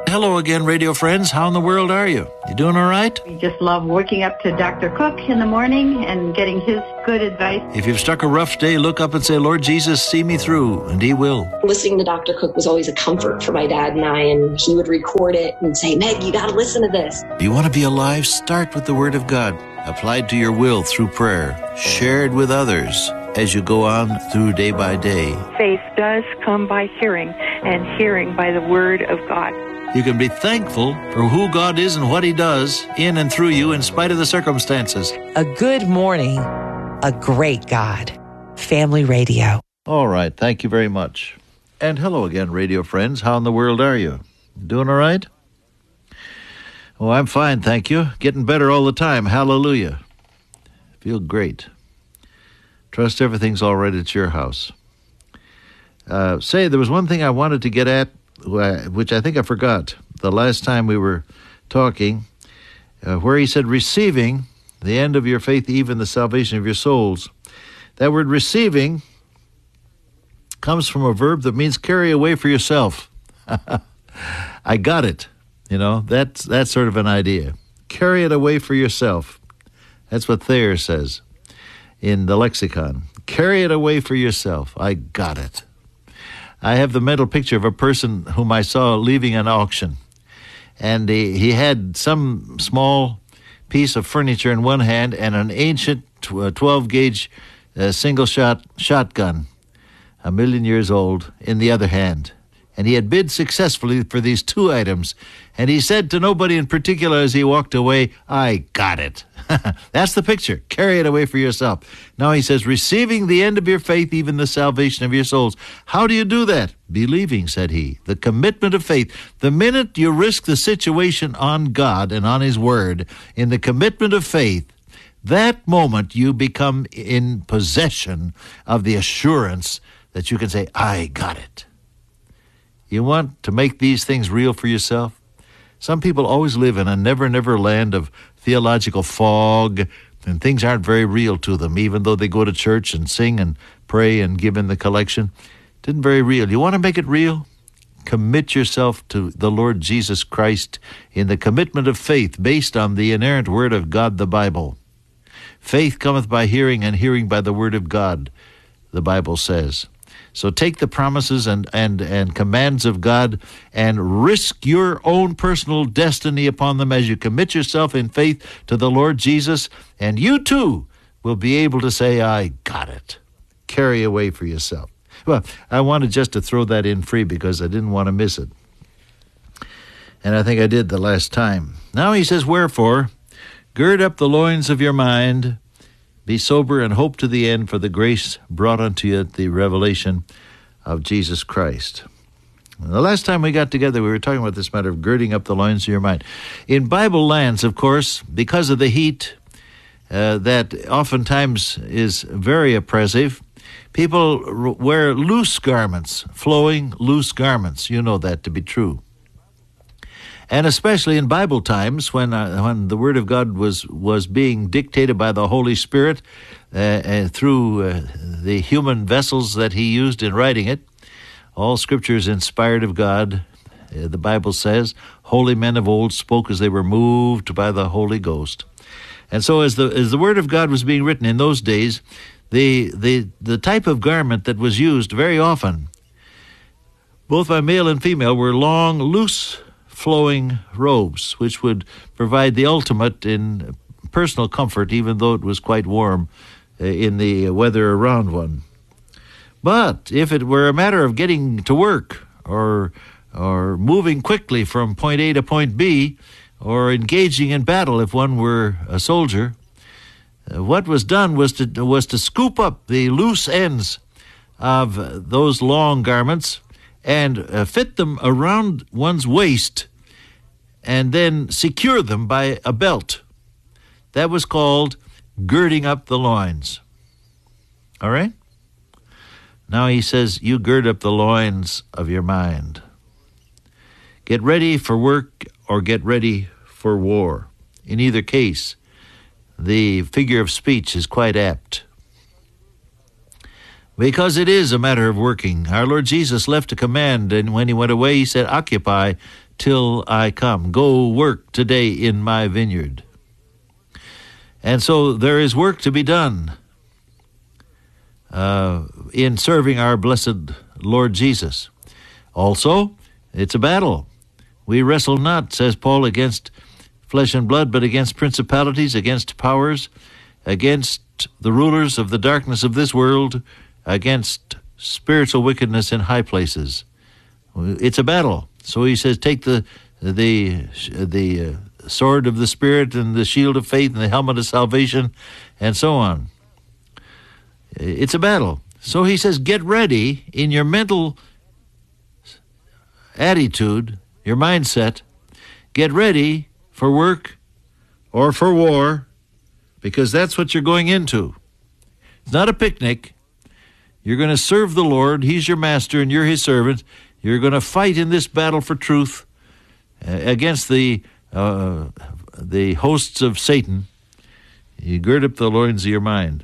Hello again, radio friends. How in the world are you? You doing all right? We just love waking up to Dr. Cook in the morning and getting his good advice. If you've struck a rough day, look up and say, Lord Jesus, see me through, and He will. Listening to Dr. Cook was always a comfort for my dad and I, and he would record it and say, Meg, you got to listen to this. If you want to be alive, start with the Word of God, applied to your will through prayer, shared with others as you go on through day by day. Faith does come by hearing, and hearing by the Word of God. You can be thankful for who God is and what He does in and through you in spite of the circumstances. A good morning, a great God. Family Radio. All right, thank you very much. And hello again, radio friends. How in the world are you? Doing all right? Oh, I'm fine, thank you. Getting better all the time. Hallelujah. Feel great. Trust everything's all right at your house. Say, there was one thing I wanted to get at, which I think I forgot the last time we were talking, where he said, receiving the end of your faith, even the salvation of your souls. That word receiving comes from a verb that means carry away for yourself. I got it. You know, that's sort of an idea. Carry it away for yourself. That's what Thayer says in the lexicon. Carry it away for yourself. I got it. I have the mental picture of a person whom I saw leaving an auction. And he had some small piece of furniture in one hand and an ancient 12-gauge single-shot shotgun, 1,000,000 years old, in the other hand. And he had bid successfully for these two items. And he said to nobody in particular as he walked away, I got it. That's the picture. Carry it away for yourself. Now he says, receiving the end of your faith, even the salvation of your souls. How do you do that? Believing, said he. The commitment of faith. The minute you risk the situation on God and on His Word, in the commitment of faith, that moment you become in possession of the assurance that you can say, I got it. You want to make these things real for yourself? Some people always live in a never-never land of theological fog, and things aren't very real to them, even though they go to church and sing and pray and give in the collection. It isn't very real. You want to make it real? Commit yourself to the Lord Jesus Christ in the commitment of faith based on the inerrant Word of God, the Bible. Faith cometh by hearing, and hearing by the Word of God, the Bible says. So take the promises and commands of God and risk your own personal destiny upon them as you commit yourself in faith to the Lord Jesus, and you too will be able to say, I got it. Carry away for yourself. Well, I wanted just to throw that in free because I didn't want to miss it. And I think I did the last time. Now he says, wherefore, gird up the loins of your mind, be sober and hope to the end for the grace brought unto you at the revelation of Jesus Christ. The last time we got together, we were talking about this matter of girding up the loins of your mind. In Bible lands, of course, because of the heat that oftentimes is very oppressive, people wear loose garments, flowing loose garments. You know that to be true. And especially in Bible times, when the Word of God was being dictated by the Holy Spirit through the human vessels that He used in writing it, all Scripture is inspired of God. The Bible says, holy men of old spoke as they were moved by the Holy Ghost. And so as the Word of God was being written in those days, the type of garment that was used very often, both by male and female, were long, loose, flowing robes, which would provide the ultimate in personal comfort, even though it was quite warm in the weather around one. But if it were a matter of getting to work or moving quickly from point A to point B, or engaging in battle if one were a soldier, what was done was to scoop up the loose ends of those long garments and fit them around one's waist and then secure them by a belt. That was called girding up the loins. All right? Now he says, you gird up the loins of your mind. Get ready for work or get ready for war. In either case, the figure of speech is quite apt. Because it is a matter of working. Our Lord Jesus left a command, and when He went away, He said, occupy, till I come. Go work today in my vineyard. And so there is work to be done in serving our blessed Lord Jesus. Also, it's a battle. We wrestle not, says Paul, against flesh and blood, but against principalities, against powers, against the rulers of the darkness of this world, against spiritual wickedness in high places. It's a battle. So he says, take the sword of the Spirit and the shield of faith and the helmet of salvation and so on. It's a battle. So he says, get ready in your mental attitude, your mindset. Get ready for work or for war, because that's what you're going into. It's not a picnic. You're going to serve the Lord. He's your master and you're his servant. You're going to fight in this battle for truth against the hosts of Satan. You gird up the loins of your mind.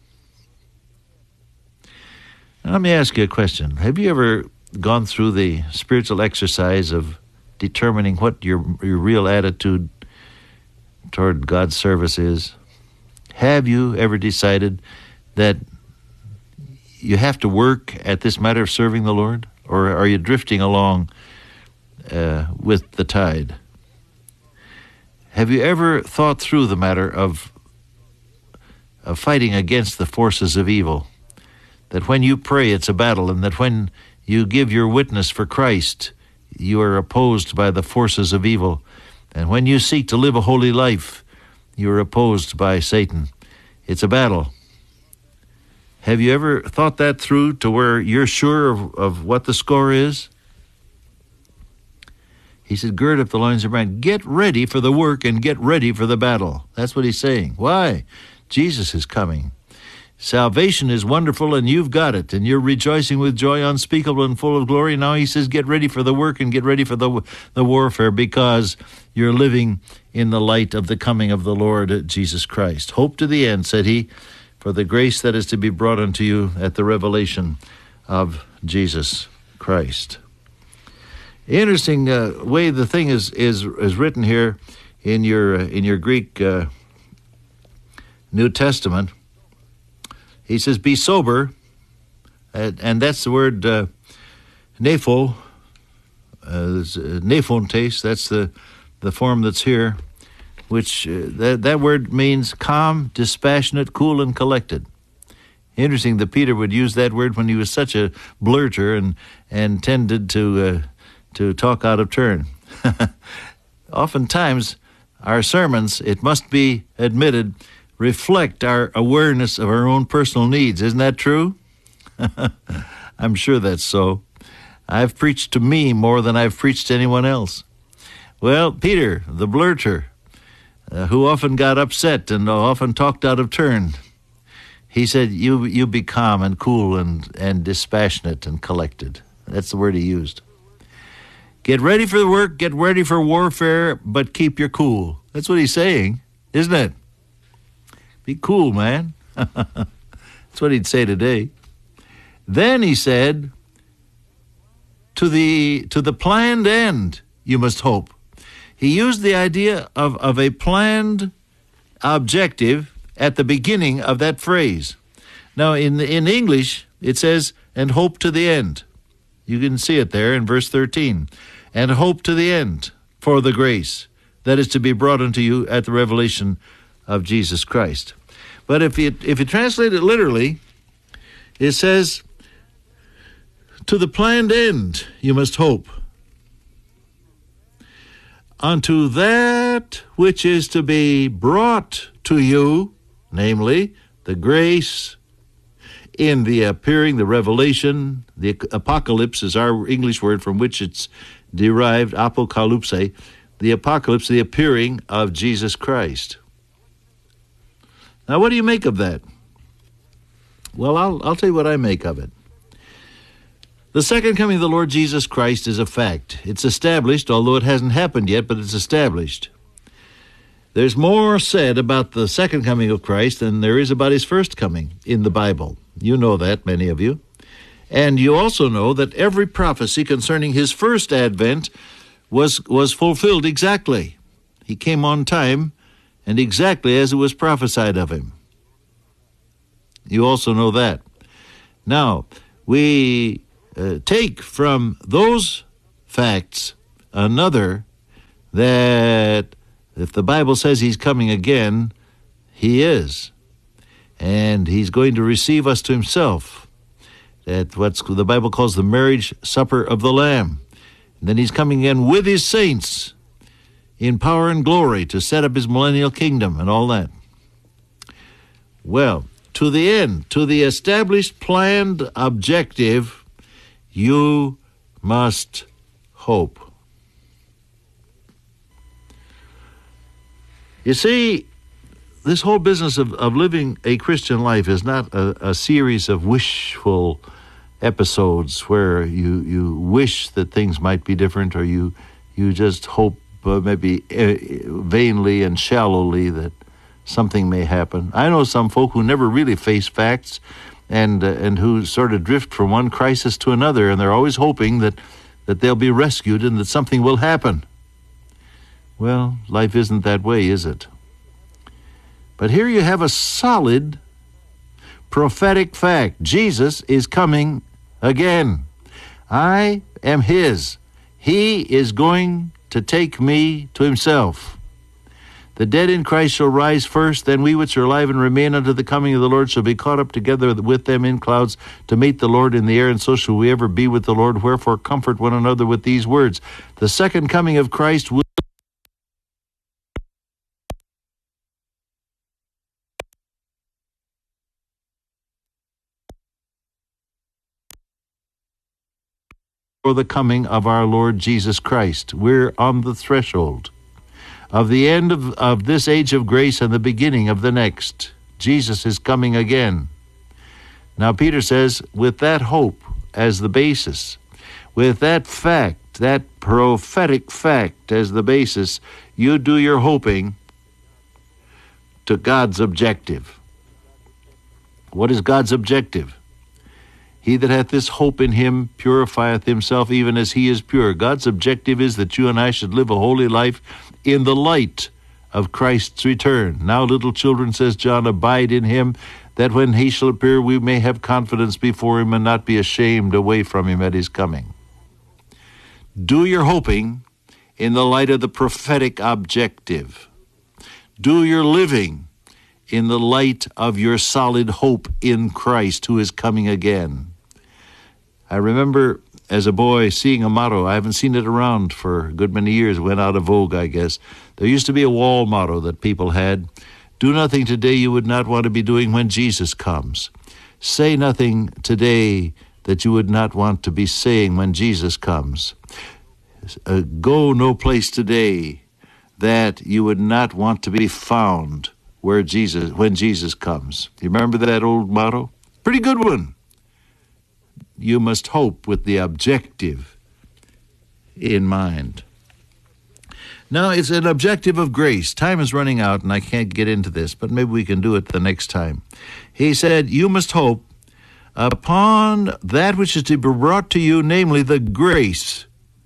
Now, let me ask you a question. Have you ever gone through the spiritual exercise of determining what your real attitude toward God's service is? Have you ever decided that you have to work at this matter of serving the Lord? Or are you drifting along with the tide? Have you ever thought through the matter of fighting against the forces of evil? That when you pray, it's a battle, and that when you give your witness for Christ, you are opposed by the forces of evil. And when you seek to live a holy life, you are opposed by Satan. It's a battle. Have you ever thought that through to where you're sure of what the score is? He said, gird up the loins of your mind. Get ready for the work and get ready for the battle. That's what he's saying. Why? Jesus is coming. Salvation is wonderful, and you've got it, and you're rejoicing with joy unspeakable and full of glory. Now he says, get ready for the work and get ready for the warfare, because you're living in the light of the coming of the Lord Jesus Christ. Hope to the end, said he, for the grace that is to be brought unto you at the revelation of Jesus Christ. Interesting way the thing is written here in your Greek New Testament. He says, be sober, and that's the word nepho, nephontes, that's the form that's here, which that word means calm, dispassionate, cool, and collected. Interesting that Peter would use that word when he was such a blurter and tended to talk out of turn. Oftentimes, our sermons, it must be admitted, reflect our awareness of our own personal needs. Isn't that true? I'm sure that's so. I've preached to me more than I've preached to anyone else. Well, Peter, the blurter, who often got upset and often talked out of turn, he said, you be calm and cool and dispassionate and collected. That's the word he used. Get ready for the work, get ready for warfare, but keep your cool. That's what he's saying, isn't it? Be cool, man. That's what he'd say today. Then he said, to the planned end, you must hope. He used the idea of a planned objective at the beginning of that phrase. Now, in English, it says, and hope to the end. You can see it there in verse 13. And hope to the end for the grace that is to be brought unto you at the revelation of Jesus Christ. But if you translate it literally, it says, to the planned end you must hope, unto that which is to be brought to you, namely the grace in the appearing, the revelation. The apocalypse is our English word from which it's derived, apocalypse, the apocalypse, the appearing of Jesus Christ. Now, what do you make of that? Well, I'll tell you what I make of it. The second coming of the Lord Jesus Christ is a fact. It's established, although it hasn't happened yet, but it's established. There's more said about the second coming of Christ than there is about his first coming in the Bible. You know that, many of you. And you also know that every prophecy concerning his first advent was fulfilled exactly. He came on time and exactly as it was prophesied of him. You also know that. Now, we take from those facts another, that if the Bible says he's coming again, he is. And he's going to receive us to himself at what the Bible calls the marriage supper of the Lamb. And then he's coming again with his saints in power and glory to set up his millennial kingdom and all that. Well, to the end, to the established, planned objective, you must hope. You see, this whole business of living a Christian life is not a series of wishful episodes where you wish that things might be different, or you just hope maybe vainly and shallowly that something may happen. I know some folk who never really face facts and who sort of drift from one crisis to another, and they're always hoping that they'll be rescued and that something will happen. Well, life isn't that way, is it? But here you have a solid prophetic fact. Jesus is coming again. I am his. He is going to take me to himself. The dead in Christ shall rise first, then we which are alive and remain unto the coming of the Lord shall be caught up together with them in clouds to meet the Lord in the air, and so shall we ever be with the Lord. Wherefore comfort one another with these words. The second coming of Christ will for the coming of our Lord Jesus Christ. We're on the threshold of the end of this age of grace and the beginning of the next. Jesus is coming again. Now, Peter says, with that hope as the basis, with that fact, that prophetic fact as the basis, you do your hoping to God's objective. What is God's objective? He that hath this hope in him purifieth himself even as he is pure. God's objective is that you and I should live a holy life in the light of Christ's return. Now, little children, says John, abide in him, that when he shall appear we may have confidence before him and not be ashamed away from him at his coming. Do your hoping in the light of the prophetic objective. Do your living in the light of your solid hope in Christ, who is coming again. I remember as a boy seeing a motto. I haven't seen it around for a good many years. It went out of vogue, I guess. There used to be a wall motto that people had. Do nothing today you would not want to be doing when Jesus comes. Say nothing today that you would not want to be saying when Jesus comes. Go no place today that you would not want to be found when Jesus comes. You remember that old motto? Pretty good one. You must hope with the objective in mind. Now, it's an objective of grace. Time is running out, and I can't get into this, but maybe we can do it the next time. He said, you must hope upon that which is to be brought to you, namely the grace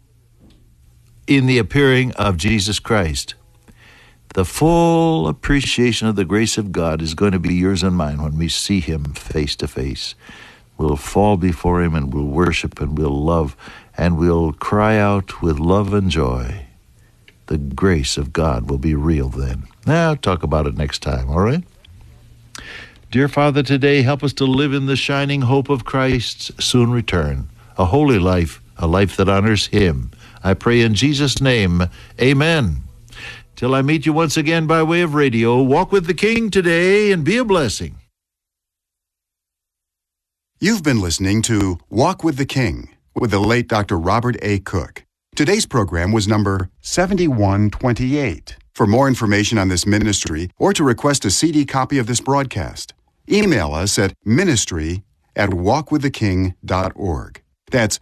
in the appearing of Jesus Christ. The full appreciation of the grace of God is going to be yours and mine when we see him face to face. We'll fall before him and we'll worship and we'll love and we'll cry out with love and joy. The grace of God will be real then. Now, I'll talk about it next time, all right? Dear Father, today help us to live in the shining hope of Christ's soon return, a holy life, a life that honors him. I pray in Jesus' name, amen. Till I meet you once again by way of radio, walk with the King today and be a blessing. You've been listening to Walk with the King with the late Dr. Robert A. Cook. Today's program was number 7128. For more information on this ministry or to request a CD copy of this broadcast, email us at ministry@walkwiththeking.org. That's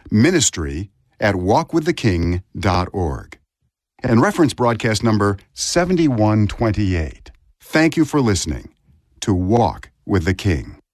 ministry@walkwiththeking.org. And reference broadcast number 7128. Thank you for listening to Walk with the King.